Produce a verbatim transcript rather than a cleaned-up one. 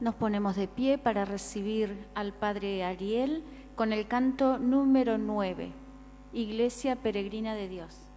nos ponemos de pie para recibir al Padre Ariel con el canto número nueve, Iglesia Peregrina de Dios.